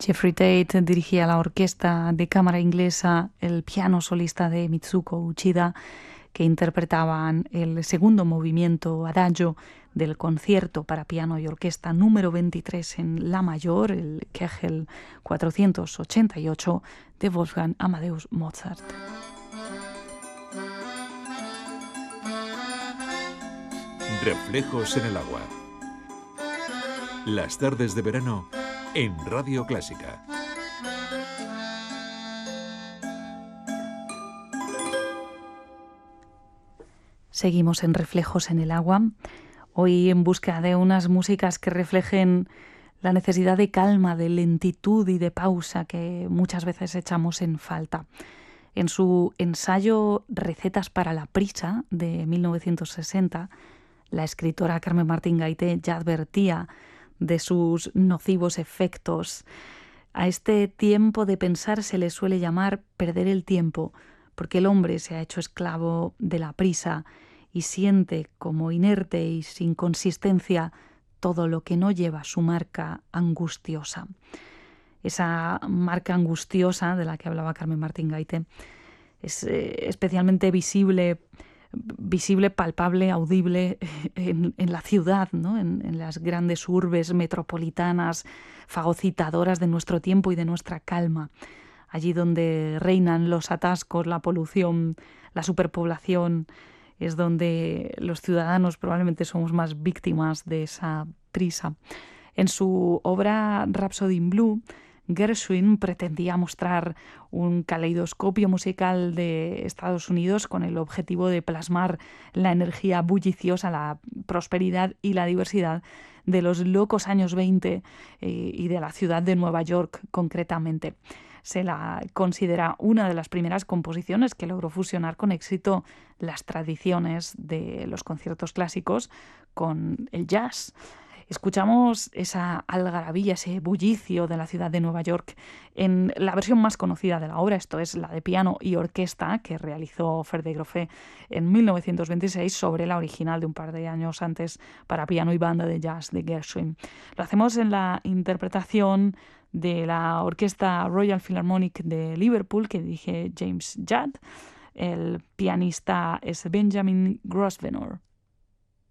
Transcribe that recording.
Jeffrey Tate dirigía la orquesta de cámara inglesa, el piano solista de Mitsuko Uchida, que interpretaban el segundo movimiento adagio del concierto para piano y orquesta número 23 en la mayor, el Kegel 488 de Wolfgang Amadeus Mozart. Reflejos en el agua. Las tardes de verano en Radio Clásica. Seguimos en Reflejos en el agua, hoy en busca de unas músicas que reflejen la necesidad de calma, de lentitud y de pausa que muchas veces echamos en falta. En su ensayo Recetas para la prisa de 1960, la escritora Carmen Martín Gaité ya advertía de sus nocivos efectos. A este tiempo de pensar se le suele llamar perder el tiempo, porque el hombre se ha hecho esclavo de la prisa y siente como inerte y sin consistencia todo lo que no lleva su marca angustiosa. Esa marca angustiosa de la que hablaba Carmen Martín Gaité es especialmente visible, palpable, audible en la ciudad, ¿no? En las grandes urbes metropolitanas, fagocitadoras de nuestro tiempo y de nuestra calma. Allí donde reinan los atascos, la polución, la superpoblación, es donde los ciudadanos probablemente somos más víctimas de esa prisa. En su obra Rhapsody in Blue, Gershwin pretendía mostrar un caleidoscopio musical de Estados Unidos con el objetivo de plasmar la energía bulliciosa, la prosperidad y la diversidad de los locos años 20 y de la ciudad de Nueva York concretamente. Se la considera una de las primeras composiciones que logró fusionar con éxito las tradiciones de los conciertos clásicos con el jazz. Escuchamos esa algarabía, ese bullicio de la ciudad de Nueva York en la versión más conocida de la obra, esto es la de piano y orquesta que realizó Fer de Groffé en 1926 sobre la original de un par de años antes para piano y banda de jazz de Gershwin. Lo hacemos en la interpretación de la Orquesta Royal Philharmonic de Liverpool que dirige James Judd. El pianista es Benjamin Grosvenor.